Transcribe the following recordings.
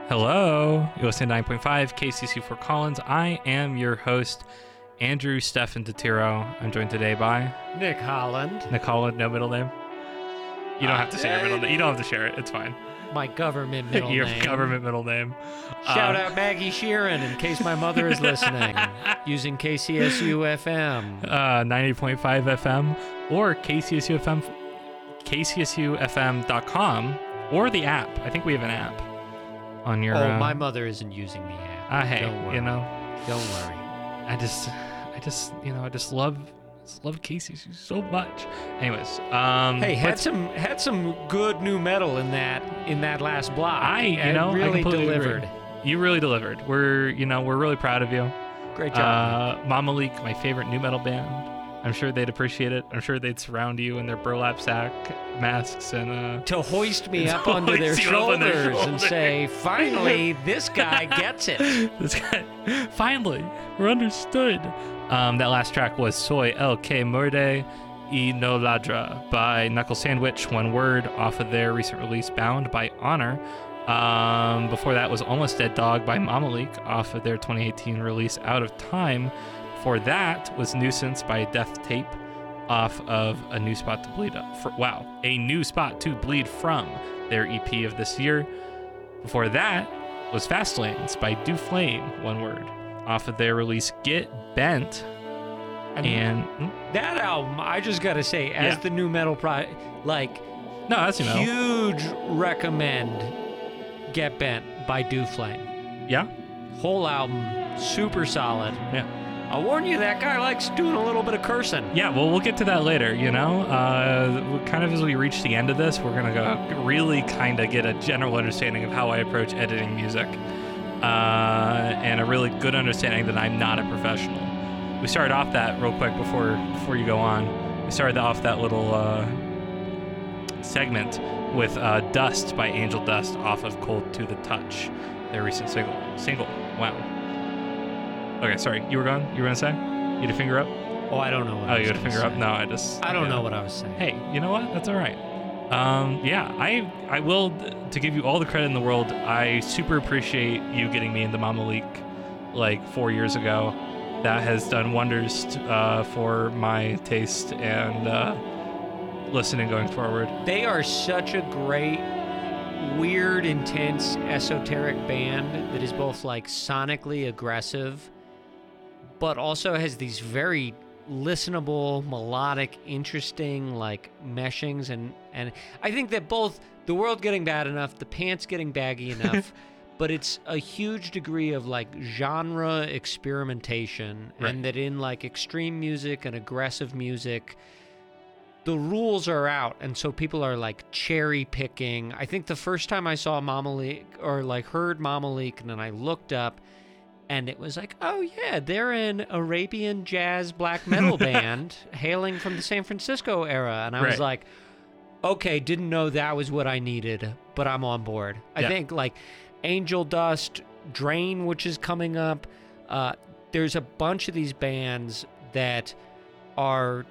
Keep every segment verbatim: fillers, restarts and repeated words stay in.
Hello, you listen to nine point five K C C Fort Collins. I am your host, Andrew Stefan DeTiro. I'm joined today by Nick Holland. Nick Holland, no middle name. You don't have to say your middle name. You don't have to share it. It's fine. My government middle your name. government middle name. Shout Uh, out Maggie Sheeran in case my mother is listening, using K C S U F M. Uh, ninety point five F M or K C S U F M, K C S U F M dot com or the app. I think we have an app on your. Oh, uh, my mother isn't using the app. Uh, hey, Don't worry. you know, Don't worry. I just, I just, you know, I just love, just love K C S U so much. Anyways, um, Hey, had let's- some had some good new metal in that in that last block. I, you It know, I really completely delivered. agree. You really delivered. We're, you know, we're really proud of you. Great job. Uh, Mama Leak, my favorite new metal band. I'm sure they'd appreciate it. I'm sure they'd surround you in their burlap sack masks and uh. to hoist me to up onto their hoist you up on their shoulders and shoulders. say, finally, this guy gets it. This guy, finally, we're understood. Um, that last track was Soy El Que Muerde y No Ladra by Knuckle Sandwich, one word, off of their recent release Bound by Honor. Um, before that was Almost Dead Dog by Mama Leak, off of their twenty eighteen release Out of Time. Before that was Nuisance by Death Tape, off of A New Spot to Bleed Up. For, wow, A New Spot to Bleed From, their E P of this year. Before that was Fastlanes by Do Flame, one word, off of their release Get Bent. I mean, And mm, that album, I just gotta say, as Yeah. the new metal pro, like, no, that's you know, huge recommend Get Bent by Do Flame. yeah, Whole album, super solid. yeah, I'll warn you, that guy likes doing a little bit of cursing. yeah. Well, we'll get to that later. You know, uh, we- kind of as we reach the end of this, we're gonna go really kind of get a general understanding of how I approach editing music, uh, and a really good understanding that I'm not a professional. We started off that real quick before before you go on. We started off that little uh, segment with uh, Dust by Angel Dust off of Cold to the Touch, their recent single. Single. Wow. Okay, sorry. You were gone? You were gonna say? You had a finger up? Oh, I don't know what Oh, I was you had a gonna finger up? say. No, I just. I don't yeah. know what I was saying. Hey, you know what? That's all right. Um, yeah, I I will, to give you all the credit in the world, I super appreciate you getting me into Mama Leak like four years ago. That has done wonders uh, for my taste and uh, listening going forward. They are such a great, weird, intense, esoteric band that is both like sonically aggressive, but also has these very listenable, melodic, interesting like meshings, and and I think that both The World Getting Bad Enough, The Pants Getting Baggy Enough, but it's a huge degree of like genre experimentation, Right. and that in like extreme music and aggressive music, the rules are out, and so people are like cherry picking. I think the first time I saw Mama Leak or like heard Mama Leak, and then I looked up, and it was like, oh yeah, they're an Arabian jazz black metal band hailing from the San Francisco era, and I was Right. like, okay, didn't know that was what I needed, but I'm on board. I Yeah. think like Angel Dust, Drain, which is coming up. Uh, there's a bunch of these bands that are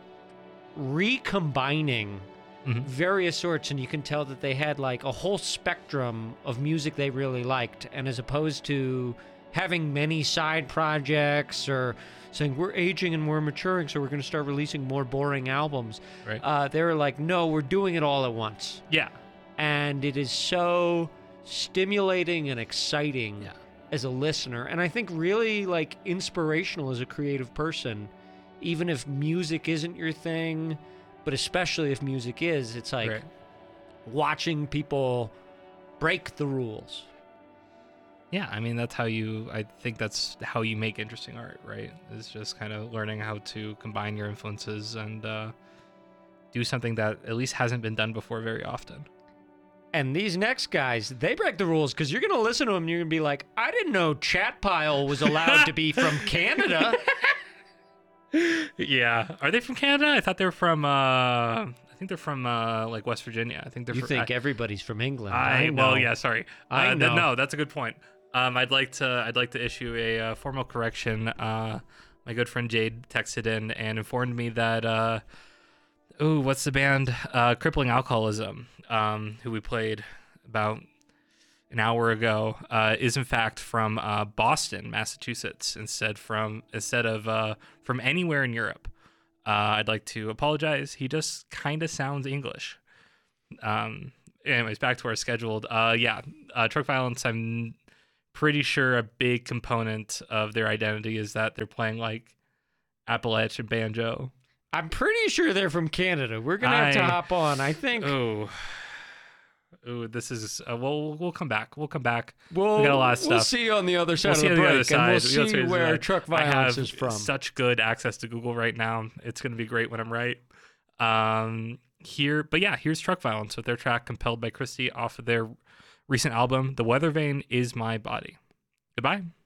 recombining Mhm. various sorts, and you can tell that they had like a whole spectrum of music they really liked, and as opposed to having many side projects or saying we're aging and we're maturing, so we're going to start releasing more boring albums, Right. uh, they were like, no, we're doing it all at once, Yeah. and it is so stimulating and exciting Yeah. as a listener, and I think really like inspirational as a creative person. Even if music isn't your thing, but especially if music is, it's like Right. watching people break the rules. Yeah, I mean, that's how you, I think that's how you make interesting art, right? Is just kind of learning how to combine your influences and uh, do something that at least hasn't been done before very often. And these next guys, they break the rules, because you're going to listen to them and you're going to be like, I didn't know Chat Pile was allowed to be from Canada. Yeah. Are they from Canada? I thought they were from, uh, I think they're from, uh, like, West Virginia. I think they're You from, think I, everybody's from England. I, I know. well, yeah, sorry. I Uh, th- know. no, that's a good point. Um, I'd like to, I'd like to issue a uh, formal correction. Uh, my good friend Jade texted in and informed me that, uh, oh, what's the band? Uh, Crippling Alcoholism, um, who we played about an hour ago uh, is in fact from uh, Boston, Massachusetts, instead from instead of uh, from anywhere in Europe. Uh, I'd like to apologize. He just kind of sounds English. Um, anyways, back to our scheduled. Uh, yeah, uh, Truck Violence. I'm pretty sure a big component of their identity is that they're playing like Appalachian banjo. I'm pretty sure they're from Canada. We're gonna have to I- hop on. I think Oh, oh, this is. Uh, we'll we'll come back. We'll come back. we'll, we got a lot of we'll stuff. see you on the other side We'll of see the on the break, other and side. we'll The other see side is where that Truck I Violence have is from. such good access to Google right now. It's gonna be great when I'm right. Um, here, but yeah, here's Truck Violence with their track "Compelled by Christie" off of their recent album, "The Weather Vane Is My Body." Goodbye.